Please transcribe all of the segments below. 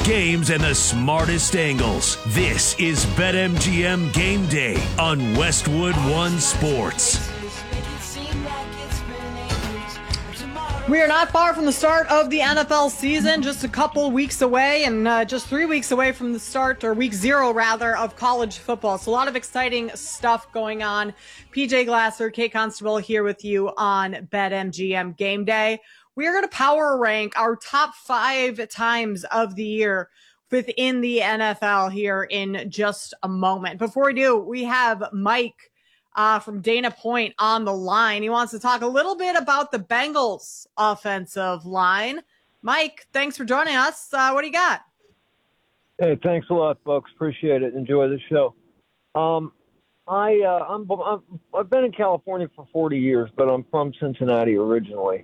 games and the smartest angles. This is BetMGM Game Day on Westwood One Sports. We are not far from the start of the NFL season, just a couple weeks away, and just 3 weeks away from the start, or week 0 rather, of college football. So a lot of exciting stuff going on. PJ Glasser, Kate Constable here with you on BetMGM Game Day. We are going to power rank our top 5 times of the year within the NFL here in just a moment. Before we do, we have Mike from Dana Point on the line. He wants to talk a little bit about the Bengals offensive line. Mike, thanks for joining us. What do you got? Hey, thanks a lot, folks. Appreciate it. Enjoy the show. I've been in California for 40 years, but I'm from Cincinnati originally.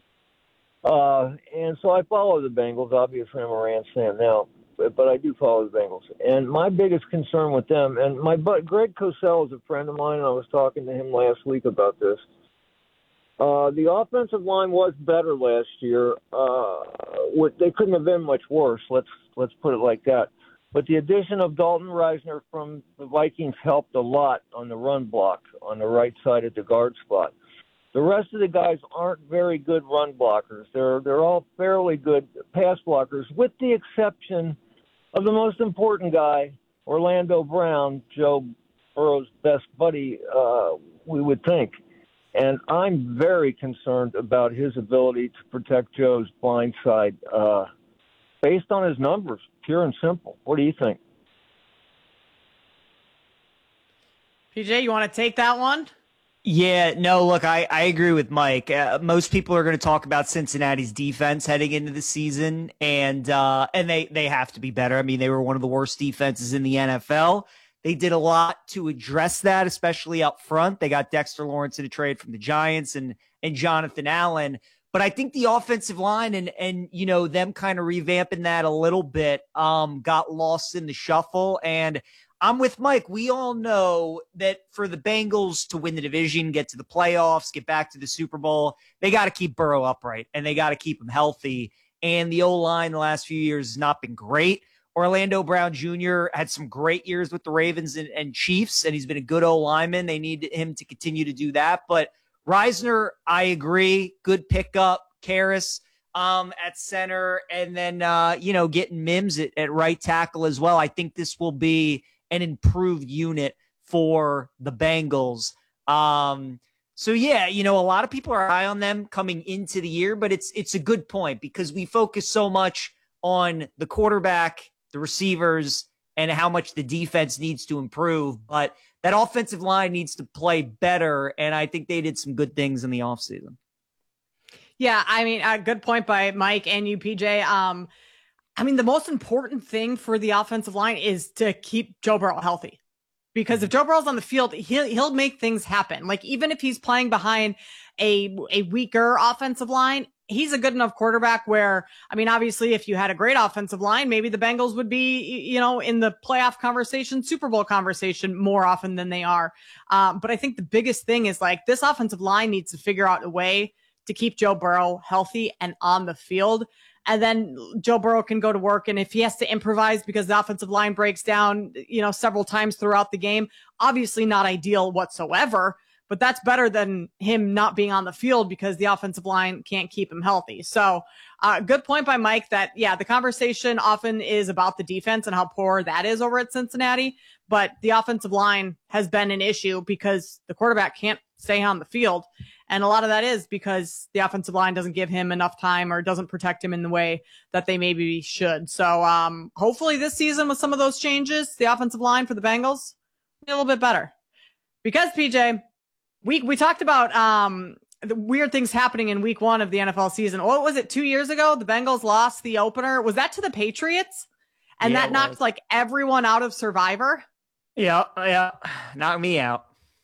And so I follow the Bengals. Obviously, I'm a Rams fan now, but I do follow the Bengals. And my biggest concern with them, and my buddy Greg Cosell is a friend of mine, and I was talking to him last week about this. The offensive line was better last year. They couldn't have been much worse. Let's put it like that. But the addition of Dalton Reisner from the Vikings helped a lot on the run block on the right side at the guard spot. The rest of the guys aren't very good run blockers. They're all fairly good pass blockers, with the exception of the most important guy, Orlando Brown, Joe Burrow's best buddy, we would think. And I'm very concerned about his ability to protect Joe's blind side based on his numbers, pure and simple. What do you think? PJ, you want to take that one? Yeah, no, look, I agree with Mike. Most people are going to talk about Cincinnati's defense heading into the season, and they have to be better. I mean, they were one of the worst defenses in the NFL. They did a lot to address that, especially up front. They got Dexter Lawrence in a trade from the Giants and Jonathan Allen. But I think the offensive line and you know, them kind of revamping that a little bit got lost in the shuffle. And I'm with Mike. We all know that for the Bengals to win the division, get to the playoffs, get back to the Super Bowl, they got to keep Burrow upright and they got to keep him healthy. And the O-line the last few years has not been great. Orlando Brown Jr. had some great years with the Ravens and Chiefs, and he's been a good O-lineman. They need him to continue to do that. But Reisner, I agree. Good pickup. Karras at center, and then, getting Mims at right tackle as well. I think this will be an improved unit for the Bengals. So yeah, a lot of people are high on them coming into the year, but it's a good point because we focus so much on the quarterback, the receivers, and how much the defense needs to improve. But that offensive line needs to play better, and I think they did some good things in the offseason. Yeah, I mean, a good point by Mike and you, PJ. The most important thing for the offensive line is to keep Joe Burrow healthy. Because if Joe Burrow's on the field, he'll make things happen. Like, even if he's playing behind a weaker offensive line, he's a good enough quarterback where, obviously, if you had a great offensive line, maybe the Bengals would be, in the playoff conversation, Super Bowl conversation more often than they are. But I think the biggest thing is, this offensive line needs to figure out a way to keep Joe Burrow healthy and on the field. And then Joe Burrow can go to work. And if he has to improvise because the offensive line breaks down, several times throughout the game, obviously not ideal whatsoever, but that's better than him not being on the field because the offensive line can't keep him healthy. So good point by Mike that, yeah, the conversation often is about the defense and how poor that is over at Cincinnati. But the offensive line has been an issue because the quarterback can't stay on the field. And a lot of that is because the offensive line doesn't give him enough time or doesn't protect him in the way that they maybe should. So hopefully this season with some of those changes, the offensive line for the Bengals will be a little bit better. Because, PJ, we talked about the weird things happening in week 1 of the NFL season. What was it, 2 years ago? The Bengals lost the opener. Was that to the Patriots? And that knocked everyone out of Survivor? Yeah. Knocked me out.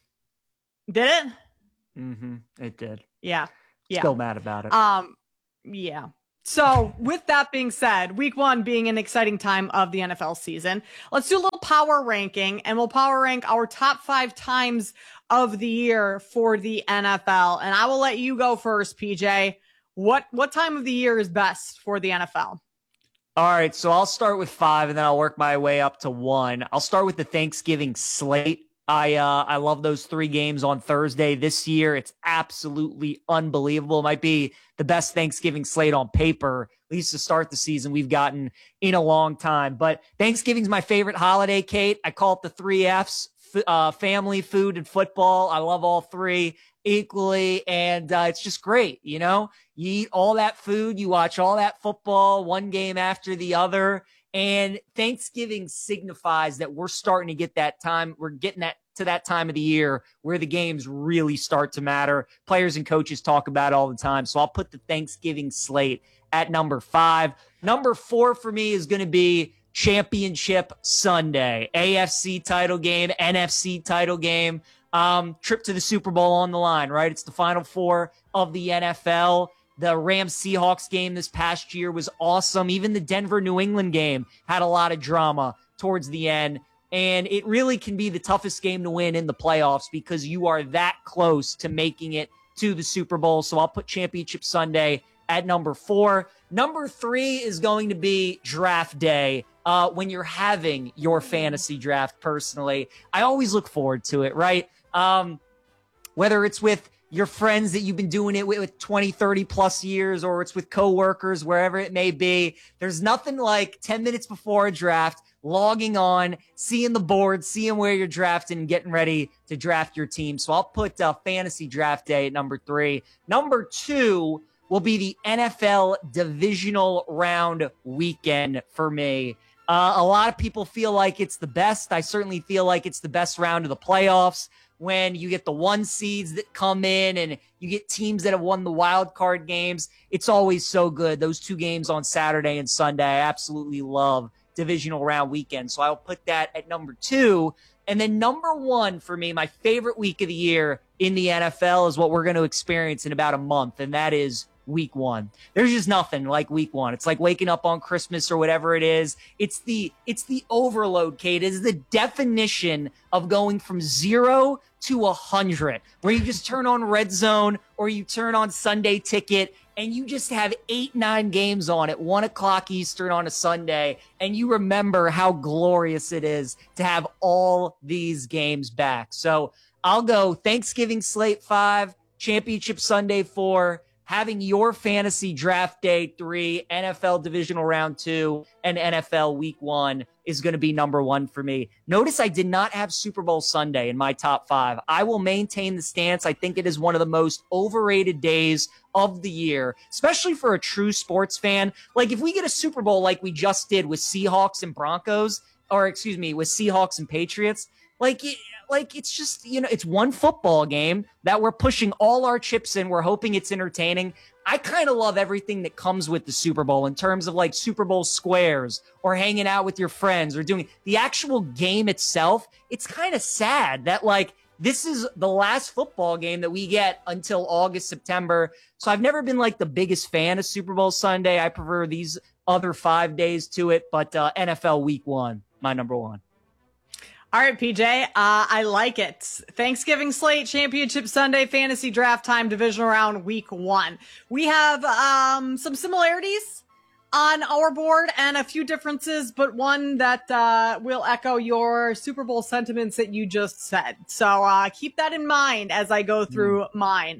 Did it? Mm-hmm. It did. Yeah. Still mad about it. Yeah. So with that being said, week 1 being an exciting time of the NFL season, let's do a little power ranking, and we'll power rank our top 5 times of the year for the NFL. And I will let you go first, PJ. What time of the year is best for the NFL? All right, so I'll start with 5 and then I'll work my way up to 1. I'll start with the Thanksgiving slate. I love those 3 games on Thursday this year. It's absolutely unbelievable. It might be the best Thanksgiving slate on paper, at least to start the season, we've gotten in a long time. But Thanksgiving's my favorite holiday, Kate. I call it the 3 Fs, family, food, and football. I love all 3 equally, and it's just great. You eat all that food, you watch all that football, one game after the other. And Thanksgiving signifies that we're starting to get that time. We're getting to that time of the year where the games really start to matter. Players and coaches talk about it all the time. So I'll put the Thanksgiving slate at number 5. Number 4 for me is going to be Championship Sunday. AFC title game, NFC title game, trip to the Super Bowl on the line, right? It's the Final Four of the NFL. The Rams-Seahawks game this past year was awesome. Even the Denver-New England game had a lot of drama towards the end. And it really can be the toughest game to win in the playoffs because you are that close to making it to the Super Bowl. So I'll put Championship Sunday at number 4. Number 3 is going to be Draft Day. When you're having your fantasy draft personally, I always look forward to it, right? Whether it's with your friends that you've been doing it with 20, 30 plus years, or it's with coworkers, wherever it may be. There's nothing like 10 minutes before a draft, logging on, seeing the board, seeing where you're drafting, and getting ready to draft your team. So I'll put Fantasy Draft Day at number 3. Number 2 will be the NFL Divisional Round weekend for me. A lot of people feel like it's the best. I certainly feel like it's the best round of the playoffs, when you get the 1 seeds that come in and you get teams that have won the wild card games. It's always so good. Those 2 games on Saturday and Sunday, I absolutely love divisional round weekend. So I'll put that at number 2. And then number 1 for me, my favorite week of the year in the NFL is what we're going to experience in about a month. And that is week 1. There's just nothing like week 1. It's like waking up on Christmas or whatever it is. It's the overload, Kate. It is the definition of going from 0 to 100, where you just turn on Red Zone or you turn on Sunday Ticket and you just have 8-9 games on at 1:00 Eastern on a Sunday, and you remember how glorious it is to have all these games back. So I'll go Thanksgiving slate 5, Championship Sunday 4, having your fantasy draft day 3, NFL divisional round 2, and NFL week 1 is going to be number 1 for me. Notice I did not have Super Bowl Sunday in my top 5. I will maintain the stance. I think it is one of the most overrated days of the year, especially for a true sports fan. Like if we get a Super Bowl like we just did with Seahawks and Broncos, or excuse me, with Seahawks and Patriots, it's just, it's one football game that we're pushing all our chips in. We're hoping it's entertaining. I kind of love everything that comes with the Super Bowl in terms of like Super Bowl squares or hanging out with your friends or doing the actual game itself. It's kind of sad that this is the last football game that we get until August, September. So I've never been like the biggest fan of Super Bowl Sunday. I prefer these other 5 days to it, but NFL week 1, my number 1. All right, PJ, I like it. Thanksgiving slate, Championship Sunday, fantasy draft time, divisional round, week 1. We have some similarities on our board and a few differences, but one that will echo your Super Bowl sentiments that you just said. So keep that in mind as I go through mine.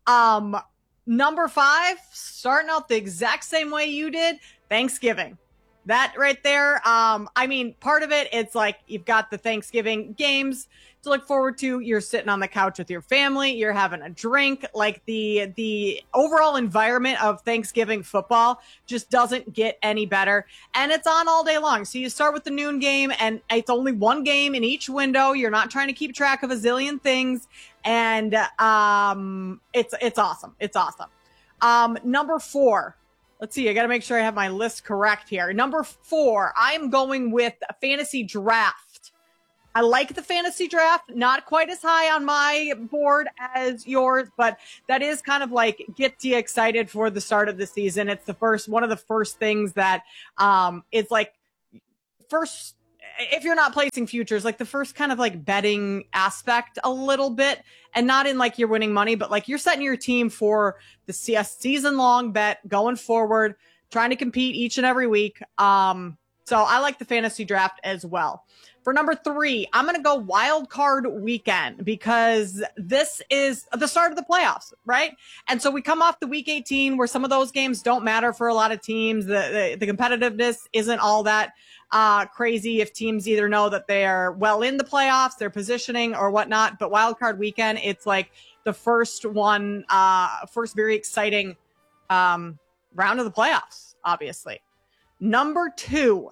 Number 5, starting out the exact same way you did, Thanksgiving. That right there, part of it, it's like you've got the Thanksgiving games to look forward to. You're sitting on the couch with your family. You're having a drink. Like the overall environment of Thanksgiving football just doesn't get any better. And it's on all day long. So you start with the noon game, and it's only one game in each window. You're not trying to keep track of a zillion things. And it's awesome. It's awesome. Number 4. Let's see. I got to make sure I have my list correct here. Number 4, I'm going with fantasy draft. I like the fantasy draft, not quite as high on my board as yours, but that is kind of like gets you excited for the start of the season. It's one of the first things that it's like first, if you're not placing futures, like the first kind of like betting aspect a little bit, and not in like you're winning money, but like you're setting your team for the season long bet going forward. trying to compete each and every week. So I like the fantasy draft as well. For number 3, I'm going to go wild card weekend because this is the start of the playoffs, right? And so we come off the week 18 where some of those games don't matter for a lot of teams. The competitiveness isn't all that crazy if teams either know that they are well in the playoffs, their positioning or whatnot. But wild card weekend, it's like the first very exciting round of the playoffs, obviously. Number 2,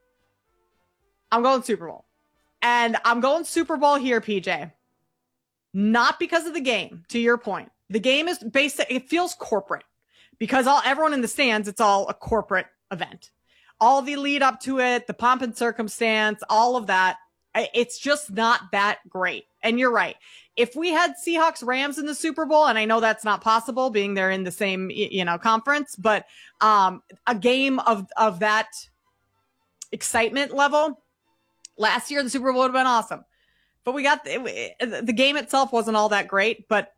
I'm going Super Bowl. And I'm going Super Bowl here, PJ. Not because of the game, to your point. The game is basic. It feels corporate because everyone in the stands, it's all a corporate event. All the lead up to it, the pomp and circumstance, all of that. It's just not that great. And you're right. If we had Seahawks Rams in the Super Bowl, and I know that's not possible being they're in the same, conference, but a game of that excitement level, last year the Super Bowl would have been awesome. But we got the game itself wasn't all that great, but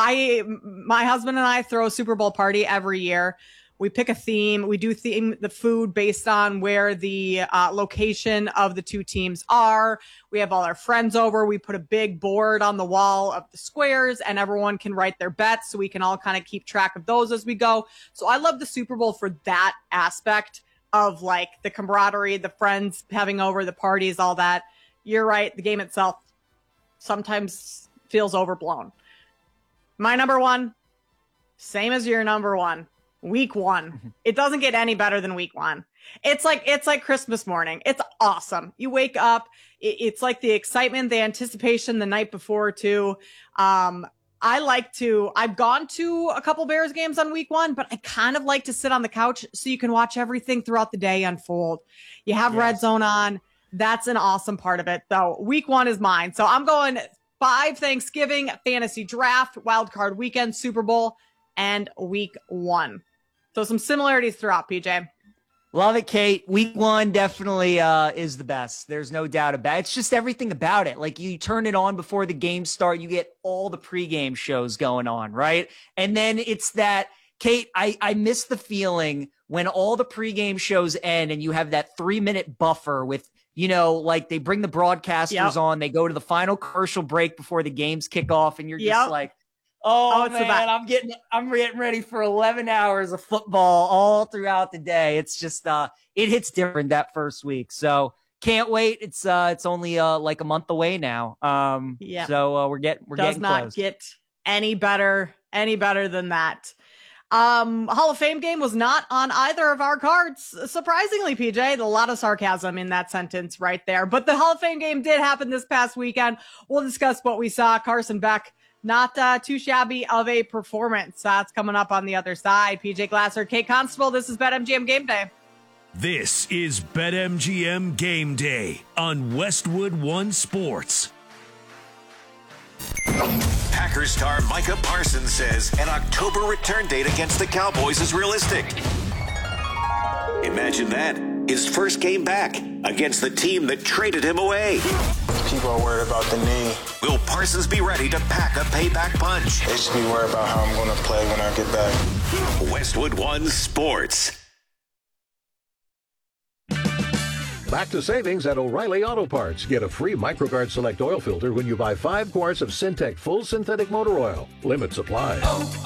my husband and I throw a Super Bowl party every year. We pick a theme. We do theme the food based on where the location of the two teams are. We have all our friends over. We put a big board on the wall of the squares and everyone can write their bets so we can all kind of keep track of those as we go. So I love the Super Bowl for that aspect of like the camaraderie, the friends having over, the parties, all that. You're right. The game itself sometimes feels overblown. My number 1, same as your number 1. Week 1. It doesn't get any better than week 1. It's like Christmas morning. It's awesome. You wake up. It's like the excitement, the anticipation the night before too. I've gone to a couple Bears games on week 1, but I kind of like to sit on the couch so you can watch everything throughout the day unfold. You have Red Zone on. That's an awesome part of it. So week 1 is mine. So I'm going 5 Thanksgiving, fantasy draft, wild card weekend, Super Bowl, and week 1. So some similarities throughout, PJ. Love it, Kate. Week 1 definitely is the best. There's no doubt about it. It's just everything about it. Like you turn it on before the games start, you get all the pregame shows going on, right? And then it's that, Kate, I miss the feeling when all the pregame shows end and you have that 3-minute buffer with, like they bring the broadcasters on, they go to the final commercial break before the games kick off, and you're just like, Oh man, I'm getting ready for 11 hours of football all throughout the day. It's just, it hits different that first week. So can't wait. It's only like a month away now. So we're getting close. Does not get any better than that. Hall of Fame game was not on either of our cards. Surprisingly, PJ, a lot of sarcasm in that sentence right there. But the Hall of Fame game did happen this past weekend. We'll discuss what we saw. Carson Beck, not too shabby of a performance. That's coming up on the other side. PJ Glasser, Kate Constable, this is BetMGM Game Day. This is BetMGM Game Day on Westwood One Sports. Packers star Micah Parsons says an October return date against the Cowboys is realistic. Imagine that. His first game back against the team that traded him away. People are worried about the knee. Will Parsons be ready to pack a payback punch? They should be worried about how I'm going to play when I get back. Westwood One Sports. Back to savings at O'Reilly Auto Parts. Get a free MicroGuard Select oil filter when you buy 5 quarts of Syntec Full Synthetic Motor Oil. Limit supply.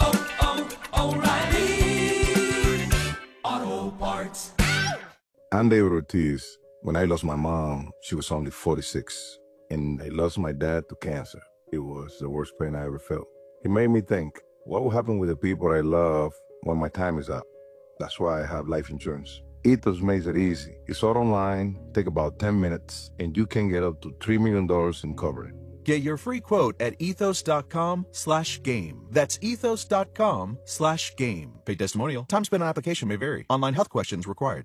O'Reilly Auto Parts. I'm David Ortiz. When I lost my mom, she was only 46. And I lost my dad to cancer. It was the worst pain I ever felt. It made me think, what will happen with the people I love when my time is up? That's why I have life insurance. Ethos makes it easy. It's all online, take about 10 minutes, and you can get up to $3 million in coverage. Get your free quote at ethos.com/game. That's ethos.com/game. Paid testimonial. Time spent on application may vary. Online health questions required.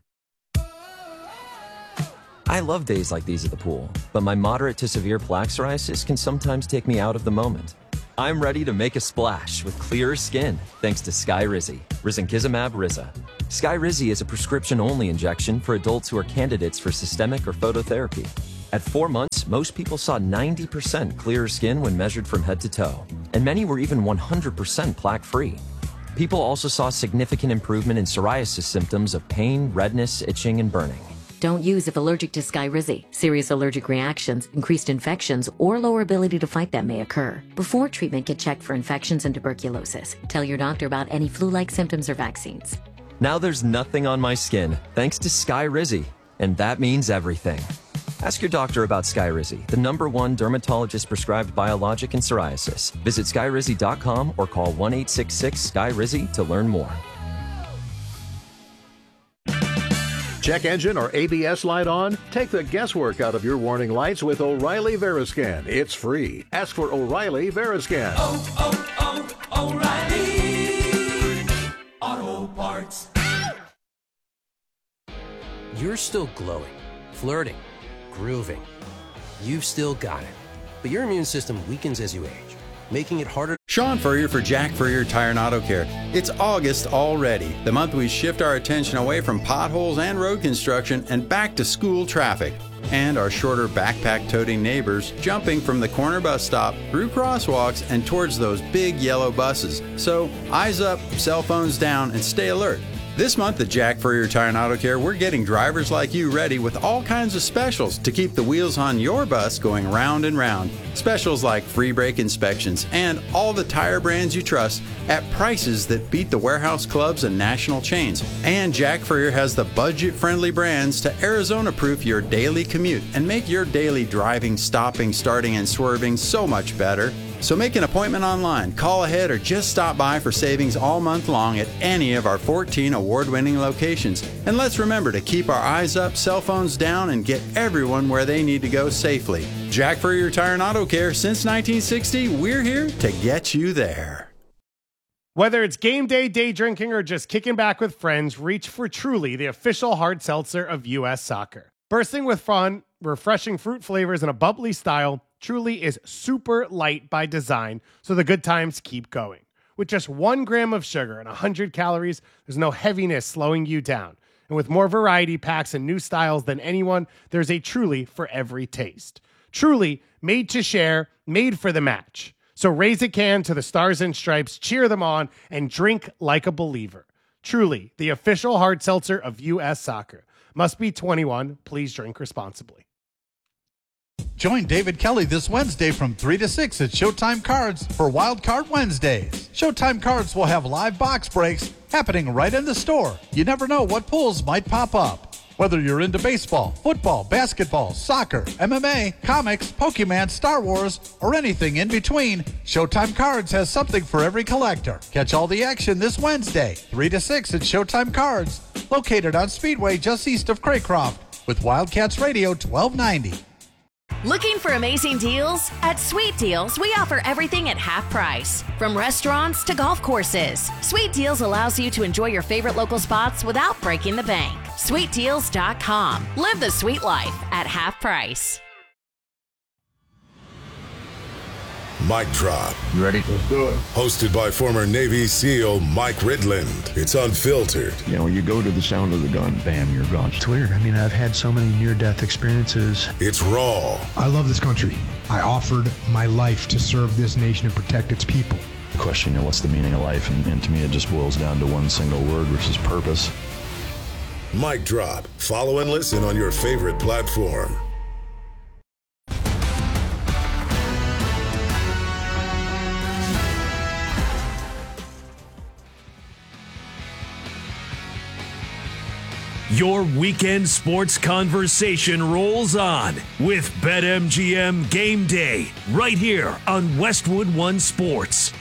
I love days like these at the pool, but my moderate to severe plaque psoriasis can sometimes take me out of the moment. I'm ready to make a splash with clearer skin thanks to Skyrizi, risankizumab Riza. Skyrizi is a prescription-only injection for adults who are candidates for systemic or phototherapy. At 4 months, most people saw 90% clearer skin when measured from head to toe, and many were even 100% plaque-free. People also saw significant improvement in psoriasis symptoms of pain, redness, itching, and burning. Don't use if allergic to Skyrizi. Serious allergic reactions, increased infections, or lower ability to fight them may occur. Before treatment, get checked for infections and tuberculosis. Tell your doctor about any flu-like symptoms or vaccines. Now there's nothing on my skin, thanks to Skyrizi. And that means everything. Ask your doctor about Skyrizi, the #1 dermatologist-prescribed biologic in psoriasis. Visit Skyrizi.com or call 1-866-SKY-RIZZI to learn more. Check engine or ABS light on? Take the guesswork out of your warning lights with O'Reilly Veriscan. It's free. Ask for O'Reilly Veriscan. O'Reilly Auto Parts. You're still glowing, flirting, grooving. You've still got it. But your immune system weakens as you age, making it harder. Sean Furrier for Jack Furrier Tire and Auto Care. It's August already, the month we shift our attention away from potholes and road construction and back to school traffic. And our shorter backpack-toting neighbors jumping from the corner bus stop through crosswalks and towards those big yellow buses. So eyes up, cell phones down, and stay alert. This month at Jack Furrier Tire and Auto Care, we're getting drivers like you ready with all kinds of specials to keep the wheels on your bus going round and round. Specials like free brake inspections and all the tire brands you trust at prices that beat the warehouse clubs and national chains. And Jack Furrier has the budget-friendly brands to Arizona-proof your daily commute and make your daily driving, stopping, starting, and swerving so much better. So make an appointment online, call ahead, or just stop by for savings all month long at any of our 14 award-winning locations. And let's remember to keep our eyes up, cell phones down, and get everyone where they need to go safely. Jack Furrier Tire and Auto Care, since 1960, we're here to get you there. Whether it's game day, day drinking, or just kicking back with friends, reach for Truly, the official hard seltzer of U.S. Soccer. Bursting with fun, refreshing fruit flavors, and a bubbly style, Truly is super light by design, so the good times keep going. With just 1 gram of sugar and 100 calories, there's no heaviness slowing you down. And with more variety packs and new styles than anyone, there's a Truly for every taste. Truly, made to share, made for the match. So raise a can to the Stars and Stripes, cheer them on, and drink like a believer. Truly, the official hard seltzer of U.S. Soccer. Must be 21. Please drink responsibly. Join David Kelly this Wednesday from 3 to 6 at Showtime Cards for Wild Card Wednesdays. Showtime Cards will have live box breaks happening right in the store. You never know what pulls might pop up. Whether you're into baseball, football, basketball, soccer, MMA, comics, Pokemon, Star Wars, or anything in between, Showtime Cards has something for every collector. Catch all the action this Wednesday, 3 to 6 at Showtime Cards, located on Speedway just east of Craycroft, with Wildcats Radio 1290. Looking for amazing deals? At Sweet Deals, we offer everything at half price. From restaurants to golf courses, Sweet Deals allows you to enjoy your favorite local spots without breaking the bank. SweetDeals.com. Live the sweet life at half price. Mic Drop. You ready? Let's do it. Hosted by former Navy SEAL Mike Ridland. It's unfiltered. You know, you go to the sound of the gun, bam, you're gone. It's weird. I mean, I've had so many near-death experiences. It's raw. I love this country. I offered my life to serve this nation and protect its people. Question, you know, what's the meaning of life? And to me, it just boils down to one single word, which is purpose. Mic Drop. Follow and listen on your favorite platform. Your weekend sports conversation rolls on with BetMGM Game Day right here on Westwood One Sports.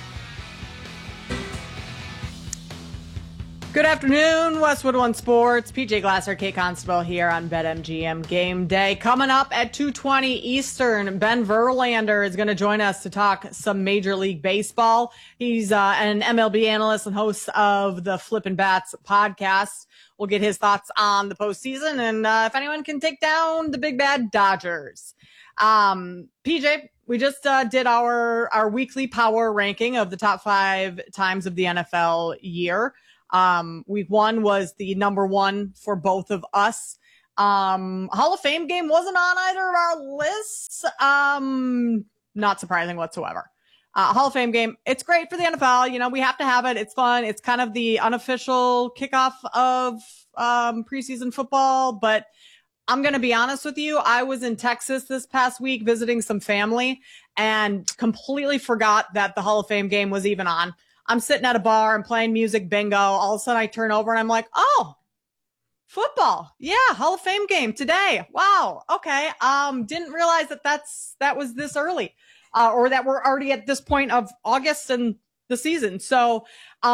Good afternoon, Westwood One Sports. PJ Glasser, Kate Constable here on BetMGM Game Day. Coming up at 2:20 Eastern, Ben Verlander is going to join us to talk some Major League Baseball. He's an MLB analyst and host of the Flippin' Bats podcast. We'll get his thoughts on the postseason and if anyone can take down the big bad Dodgers. PJ, we just did our weekly power ranking of the top 5 times of the NFL year. Week 1 was the number 1 for both of us. Hall of Fame game wasn't on either of our lists. Not surprising whatsoever. Hall of Fame game. It's great for the NFL. You know, we have to have it. It's fun. It's kind of the unofficial kickoff of preseason football. But I'm going to be honest with you. I was in Texas this past week visiting some family and completely forgot that the Hall of Fame game was even on. I'm sitting at a bar and playing music bingo. All of a sudden I turn over and I'm like, oh, football. Yeah. Hall of Fame game today. Wow. Okay. Didn't realize that was this early. Or that we're already at this point of August and the season. So,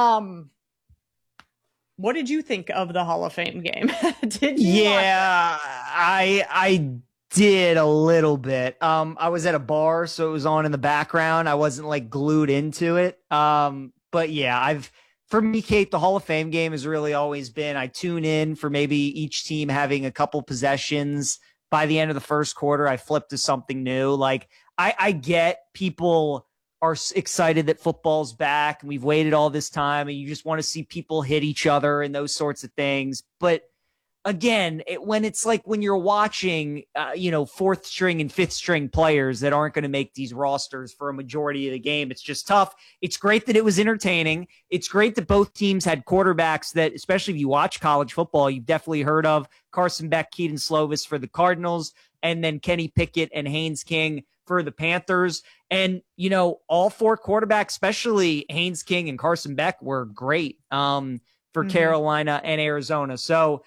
what did you think of the Hall of Fame game? Did you? Yeah, I did a little bit. I was at a bar, so it was on in the background. I wasn't like glued into it. But yeah, for me, Kate, the Hall of Fame game has really always been, I tune in for maybe each team having a couple possessions. By the end of the first quarter, I flip to something new. Like, I get people are excited that football's back and we've waited all this time and you just want to see people hit each other and those sorts of things. But again, when it's like when you're watching, fourth string and fifth string players that aren't going to make these rosters for a majority of the game, it's just tough. It's great that it was entertaining. It's great that both teams had quarterbacks that, especially if you watch college football, you've definitely heard of. Carson Beck, Keaton Slovis for the Cardinals, and then Kenny Pickett and Haynes King for the Panthers. And, all four quarterbacks, especially Haynes King and Carson Beck, were great for Carolina and Arizona. So,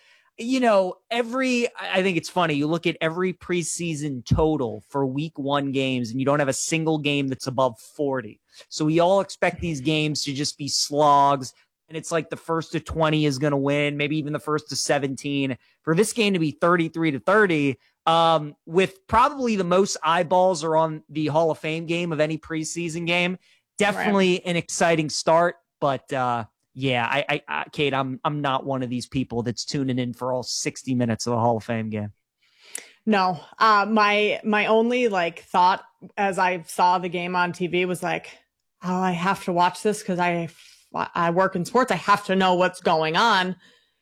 I think it's funny. You look at every preseason total for week 1 games and you don't have a single game that's above 40. So we all expect these games to just be slogs. And it's like the first to 20 is going to win, maybe even the first to 17. For this game to be 33-30, with probably the most eyeballs are on the Hall of Fame game of any preseason game. Definitely an exciting start, but yeah, I Kate, I'm not one of these people that's tuning in for all 60 minutes of the Hall of Fame game. No, my only thought as I saw the game on TV was like, oh, I have to watch this because I work in sports. I have to know what's going on.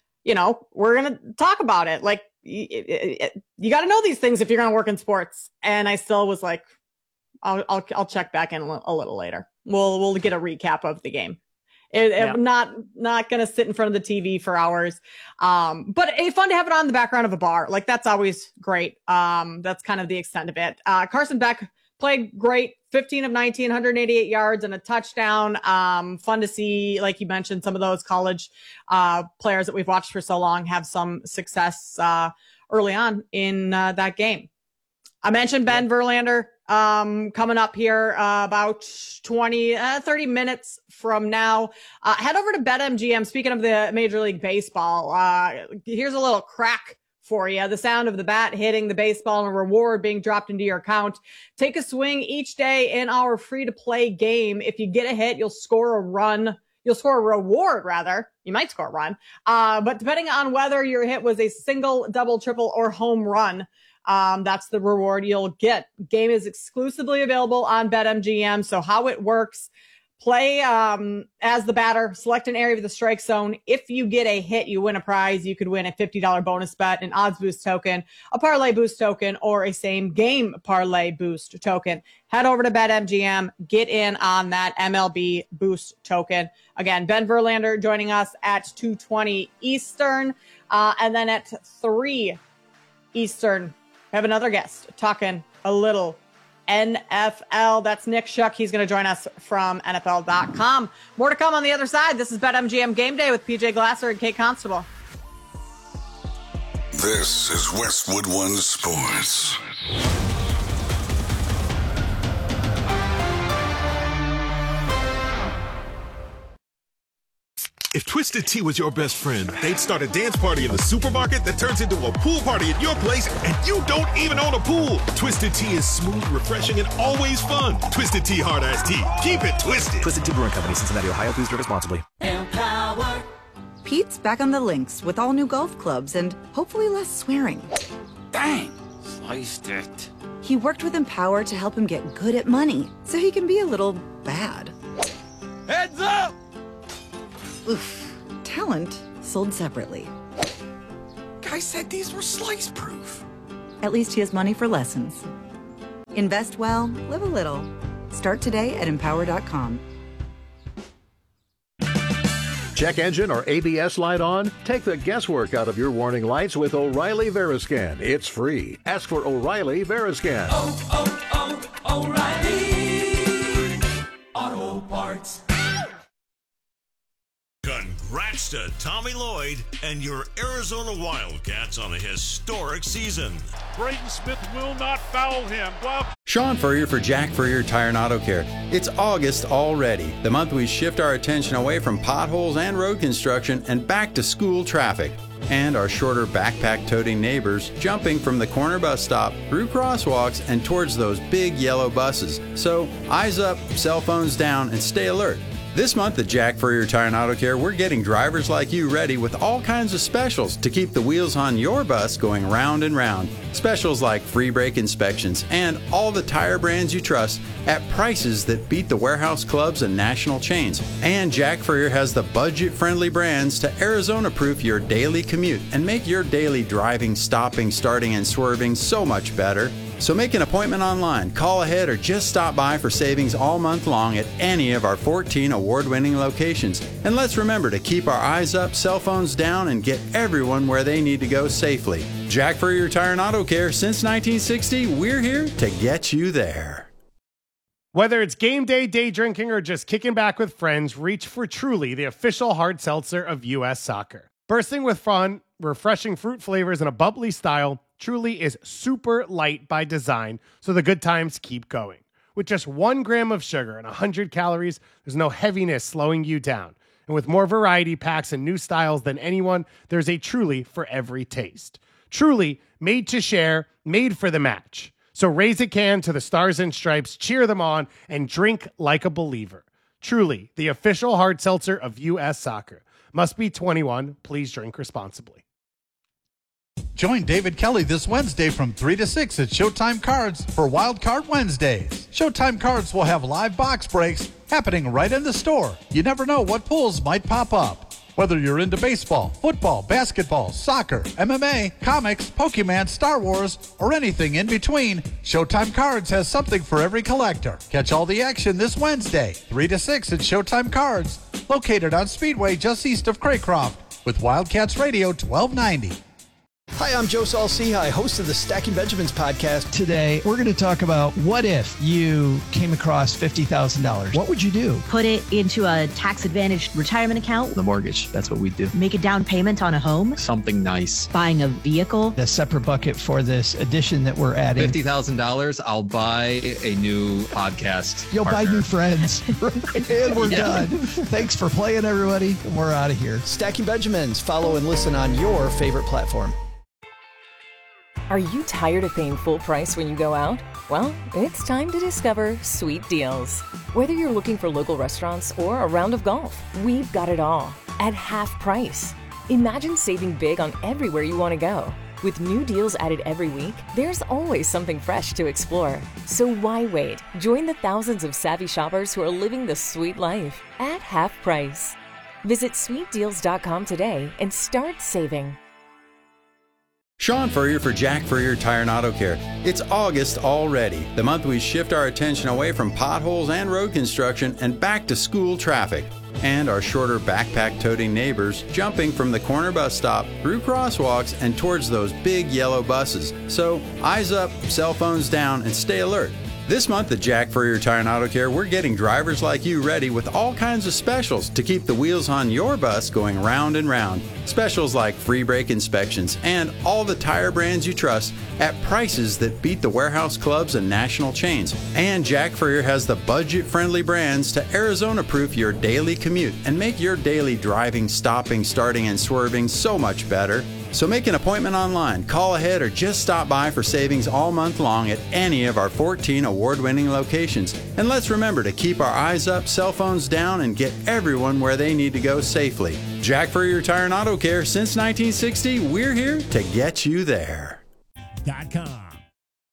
We're going to talk about it. Like, you got to know these things if you're going to work in sports. And I still was like, I'll check back in a little later. We'll get a recap of the game. Not going to sit in front of the TV for hours. But it's fun to have it on the background of a bar. Like, that's always great. That's kind of the extent of it. Carson Beck played great, 15 of 19, 188 yards and a touchdown. Fun to see, like you mentioned, some of those college players that we've watched for so long have some success early on in that game. I mentioned Ben Verlander coming up here about 30 minutes from now. Head over to BetMGM. Speaking of the Major League Baseball, here's a little crack for you. The sound of the bat hitting the baseball and a reward being dropped into your account. Take a swing each day in our free-to-play game. If you get a hit, you'll score a run. You'll score a reward, rather. You might score a run. But depending on whether your hit was a single, double, triple, or home run, that's the reward you'll get. Game is exclusively available on BetMGM. So how it works: play as the batter, select an area of the strike zone. If you get a hit, you win a prize. You could win a $50 bonus bet, an odds boost token, a parlay boost token, or a same game parlay boost token. Head over to BetMGM, get in on that MLB boost token. Again, Ben Verlander joining us at 2:20 Eastern. And then at 3 Eastern, we have another guest talking a little NFL. That's Nick Shuck. He's going to join us from NFL.com. More to come on the other side. This is BetMGM Game Day with PJ Glasser and Kate Constable. This is Westwood One Sports. If Twisted Tea was your best friend, they'd start a dance party in the supermarket that turns into a pool party at your place, and you don't even own a pool. Twisted Tea is smooth, refreshing, and always fun. Twisted Tea Hard Iced Tea. Keep it twisted. Twisted Tea Brewing Company, Cincinnati, Ohio. Please drink responsibly. Empower. Pete's back on the links with all new golf clubs and hopefully less swearing. Dang, sliced it. He worked with Empower to help him get good at money, so he can be a little bad. Heads up! Oof. Talent sold separately. Guy said these were slice proof. At least he has money for lessons. Invest well, live a little. Start today at empower.com. Check engine or ABS light on? Take the guesswork out of your warning lights with O'Reilly Veriscan. It's free. Ask for O'Reilly Veriscan. O'Reilly Auto Parts. Congrats to Tommy Lloyd and your Arizona Wildcats on a historic season. Braden Smith will not foul him. Sean Furrier for Jack Furrier Tire and Auto Care. It's August already, the month we shift our attention away from potholes and road construction and back to school traffic. And our shorter backpack-toting neighbors jumping from the corner bus stop through crosswalks and towards those big yellow buses. So eyes up, cell phones down, and stay alert. This month at Jack Furrier Tire and Auto Care, we're getting drivers like you ready with all kinds of specials to keep the wheels on your bus going round and round. Specials like free brake inspections and all the tire brands you trust at prices that beat the warehouse clubs and national chains. And Jack Furrier has the budget-friendly brands to Arizona-proof your daily commute and make your daily driving, stopping, starting, and swerving so much better. So make an appointment online, call ahead, or just stop by for savings all month long at any of our 14 award-winning locations. And let's remember to keep our eyes up, cell phones down, and get everyone where they need to go safely. Jack Furrier Tire and Auto Care. Since 1960, we're here to get you there. Whether it's game day, day drinking, or just kicking back with friends, reach for Truly, the official hard seltzer of U.S. Soccer. Bursting with fun, refreshing fruit flavors, and a bubbly style, Truly is super light by design, so the good times keep going. With just 1 gram of sugar and 100 calories, there's no heaviness slowing you down. And with more variety packs and new styles than anyone, there's a Truly for every taste. Truly, made to share, made for the match. So raise a can to the Stars and Stripes, cheer them on, and drink like a believer. Truly, the official hard seltzer of U.S. Soccer. Must be 21. Please drink responsibly. Join David Kelly this Wednesday from 3 to 6 at Showtime Cards for Wild Card Wednesdays. Showtime Cards will have live box breaks happening right in the store. You never know what pulls might pop up. Whether you're into baseball, football, basketball, soccer, MMA, comics, Pokemon, Star Wars, or anything in between, Showtime Cards has something for every collector. Catch all the action this Wednesday, 3 to 6 at Showtime Cards, located on Speedway just east of Craycroft, with Wildcats Radio 1290. Hi, I'm Joe Saul-Sehy, host of the Stacking Benjamins podcast. Today, we're going to talk about what if you came across $50,000. What would you do? Put it into a tax-advantaged retirement account. The mortgage, that's what we do. Make a down payment on a home. Something nice. Buying a vehicle. A separate bucket for this addition that we're adding. $50,000, I'll buy a new podcast. You'll partner. buy new friends. And we're done. Thanks for playing, everybody. We're out of here. Stacking Benjamins. Follow and listen on your favorite platform. Are you tired of paying full price when you go out? Well, it's time to discover Sweet Deals. Whether you're looking for local restaurants or a round of golf, we've got it all at half price. Imagine saving big on everywhere you want to go. With new deals added every week, there's always something fresh to explore. So why wait? Join the thousands of savvy shoppers who are living the sweet life at half price. Visit sweetdeals.com today and start saving. Sean Furrier for Jack Furrier Tire and Auto Care. It's August already, the month we shift our attention away from potholes and road construction and back to school traffic. And our shorter backpack-toting neighbors jumping from the corner bus stop through crosswalks and towards those big yellow buses. So eyes up, cell phones down, and stay alert. This month at Jack Furrier Tire and Auto Care, we're getting drivers like you ready with all kinds of specials to keep the wheels on your bus going round and round. Specials like free brake inspections and all the tire brands you trust at prices that beat the warehouse clubs and national chains. And Jack Furrier has the budget-friendly brands to Arizona-proof your daily commute and make your daily driving, stopping, starting, and swerving so much better. So make an appointment online, call ahead, or just stop by for savings all month long at any of our 14 award-winning locations. And let's remember to keep our eyes up, cell phones down, and get everyone where they need to go safely. Jack Furrier Tire and Auto Care. Since 1960, we're here to get you there. .com.